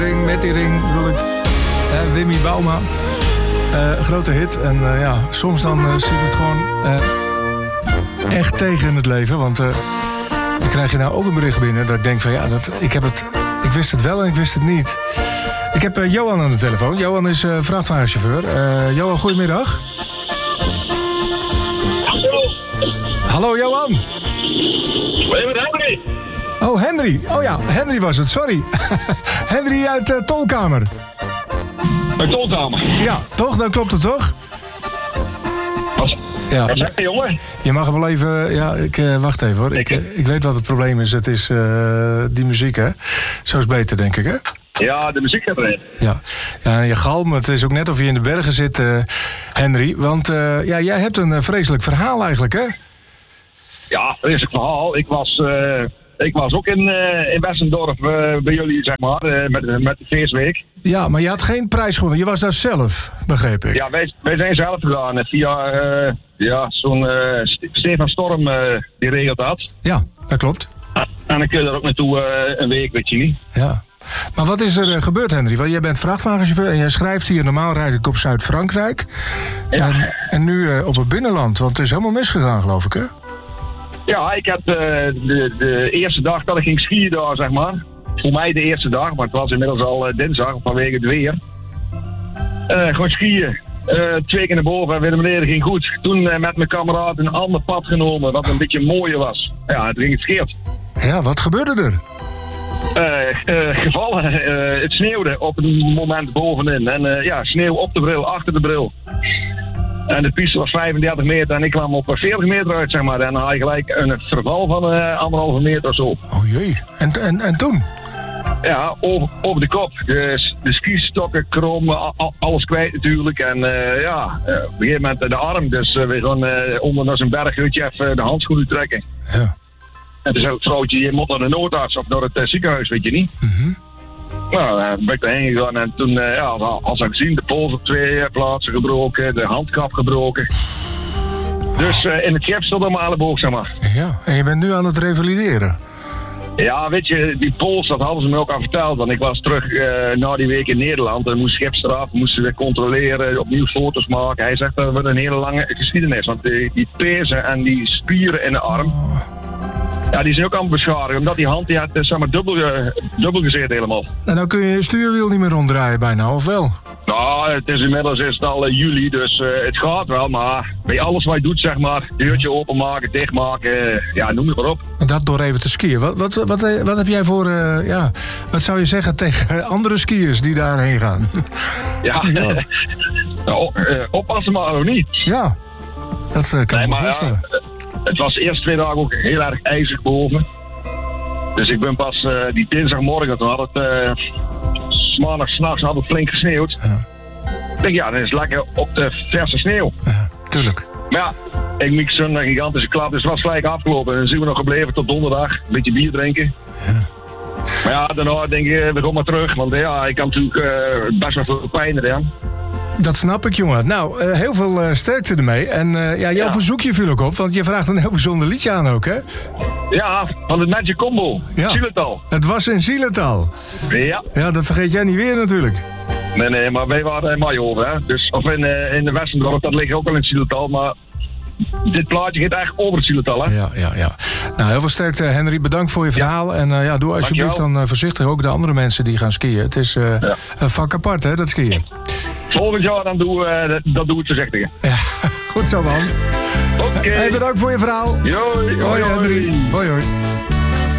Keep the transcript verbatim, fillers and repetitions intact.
ring, met die ring bedoel ik. Uh, Wimmy Bauma. Uh, grote hit. En uh, ja, soms dan uh, zit het gewoon uh, echt tegen in het leven. Want uh, dan krijg je nou ook een bericht binnen dat ik denk van ja, dat, ik, heb het, ik wist het wel en ik wist het niet. Ik heb uh, Johan aan de telefoon. Johan is uh, vrachtwagenchauffeur. Uh, Johan, goedemiddag. Hallo Johan. Henry. Oh, Henry. Oh ja, Henry was het, sorry. Henry uit uh, Tolkamer. Uit Tolkamer? Ja, toch? Dan klopt het toch? Wat, ja. wat zeg je, jongen? Je mag hem wel even... Ja, ik, uh, wacht even hoor. Ik, uh, ik weet wat het probleem is. Het is uh, die muziek, hè? Zo is beter, denk ik, hè? Ja, de muziek gaat erin. Ja, ja en je galm. Het is ook net of je in de bergen zit, uh, Henry. Want uh, ja, jij hebt een uh, vreselijk verhaal eigenlijk, hè? Ja, vreselijk verhaal. Ik was... Uh... Ik was ook in, uh, in Westendorp uh, bij jullie, zeg maar, uh, met, met de feestweek. Ja, maar je had geen prijs gewonnen. Je was daar zelf, begreep ik. Ja, wij, wij zijn zelf gedaan. Via uh, ja, zo'n uh, Stefan Storm, uh, die regelt dat. Ja, dat klopt. Ah, en dan kun je er ook naartoe uh, een week, weet je niet. Ja. Maar wat is er uh, gebeurd, Henry? Want jij bent vrachtwagenchauffeur en jij schrijft hier... normaal rijd ik op Zuid-Frankrijk. Ja. En, en nu uh, op het binnenland, want het is helemaal misgegaan, geloof ik, hè? Ja, ik had uh, de, de eerste dag dat ik ging skiën daar, zeg maar. Voor mij de eerste dag, maar het was inmiddels al uh, dinsdag vanwege het weer. Uh, gewoon skiën. Uh, twee keer naar boven en weer naar beneden ging goed. Toen uh, met mijn kameraad een ander pad genomen, wat een beetje mooier was. Ja, het ging het scheert. Ja, wat gebeurde er? Uh, uh, gevallen. Uh, het sneeuwde op het moment bovenin. En uh, ja, sneeuw op de bril, achter de bril. En de piste was vijfendertig meter en ik kwam op veertig meter uit, zeg maar. En dan had je gelijk een verval van uh, anderhalve meter of zo. Oh jee. En, en, en toen? Ja, over, over de kop. De, de skistokken, krom, a, alles kwijt natuurlijk. En uh, ja, uh, op een gegeven moment de arm. Dus uh, we gaan uh, onder naar zijn berghutje even de handschoenen trekken. Ja. En toen zei het vrouwtje, je moet naar de noodarts of naar het uh, ziekenhuis, weet je niet. Mm-hmm. Nou, dan ben ik daarheen gegaan en toen, uh, ja, als ik gezien, de pols op twee plaatsen gebroken, de handkap gebroken. Dus uh, in het gips stond er mijn elleboog, zeg maar. Ja, en je bent nu aan het revalideren. Ja, weet je, die pols, dat hadden ze me ook al verteld. Want ik was terug uh, na die week in Nederland en moest gips eraf, moesten we controleren, opnieuw foto's maken. Hij zegt dat het een hele lange geschiedenis, want die, die pezen en die spieren in de arm... Oh. Ja, die zijn ook allemaal beschadigd, omdat die hand die had zeg maar, dubbel, uh, dubbel gezeten helemaal. En dan kun je je stuurwiel niet meer ronddraaien bijna, of wel? Nou, het is inmiddels is het al uh, juli, dus uh, het gaat wel, maar bij alles wat je doet, zeg maar, deurtje openmaken, dichtmaken, uh, ja, noem het maar op. En dat door even te skiën. Wat, wat, wat, wat heb jij voor, uh, ja, wat zou je zeggen tegen andere skiers die daarheen gaan? Ja, nou, uh, oppassen maar of niet. Ja, dat uh, kan nee, ik me maar, voorstellen. Uh, Het was de eerste twee dagen ook heel erg ijzig boven. Dus ik ben pas uh, die dinsdagmorgen, toen had het uh, maandag s'nachts had het flink gesneeuwd. Ja. Ik denk, ja, dan is het lekker op de verse sneeuw. Ja, tuurlijk. Maar ja, ik mix zo'n gigantische klap, dus het was gelijk afgelopen. En dan zijn we nog gebleven tot donderdag, een beetje bier drinken. Ja. Maar ja, daarna denk ik, we gaan maar terug, want ja, ik kan natuurlijk uh, best wel veel pijn erin. Dat snap ik, jongen. Nou, uh, heel veel uh, sterkte ermee. En uh, ja, jouw ja. verzoekje viel ook op, want je vraagt een heel bijzonder liedje aan ook, hè? Ja, van het Magic Combo. Ja. Zielental. Het was in Zielental. Ja. Ja, dat vergeet jij niet weer natuurlijk. Nee, nee, maar wij waren in Majoor, hè. Dus, of in, uh, in de Westendorp, dat ligt ook al in Zielental, maar... Dit plaatje gaat eigenlijk over het Zielental, hè? Ja, ja, ja. Nou, heel veel sterkte, Henry. Bedankt voor je verhaal. Ja. En uh, ja, doe alsjeblieft dan uh, voorzichtig ook de andere mensen die gaan skiën. Het is uh, ja. een vak apart, hè, dat skiën. Volgend jaar dan doen we, uh, dat doen we het voorzichtig. Ja, goed zo, man. Oké. Okay. Hey, bedankt voor je verhaal. Hoi, hoi, hoi, Henry. Hoi, hoi.